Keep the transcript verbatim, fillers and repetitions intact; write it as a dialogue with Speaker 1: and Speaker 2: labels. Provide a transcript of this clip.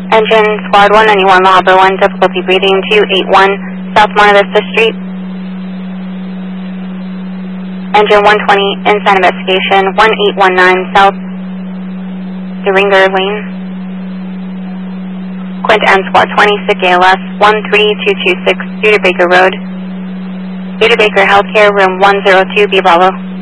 Speaker 1: Engine Squad one ninety-one, La Habra one, difficulty breathing, two eighty-one South Monte Vista Street. Engine one twenty, inside investigation, one eight one nine South Deringer Lane. Quint M Squad twenty, sick A L S, one three two two six, Studebaker Road. Studebaker Healthcare, room one zero two, B Bravo.